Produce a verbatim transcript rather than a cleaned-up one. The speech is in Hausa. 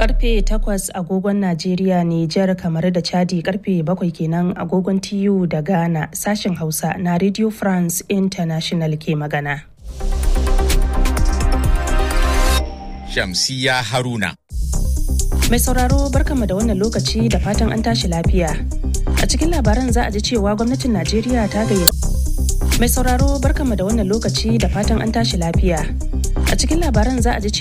Karfe takwas agogon Najeriya, Nijar, kamar da Chadi karfe bakwai kenan agogon T U da Ghana. Sashen Hausa na Radio France International ke magana. Shamsiya Haruna. Mai sauraro barkanmu da wannan lokaci da fatan an tashi lafiya. A cikin labaran za a ji cewa gwamnatin Najeriya ta gayyaci Mai sauraro barkanmu da wannan lokaci da fatan an tashi lafiya. A cikin labaran za a ji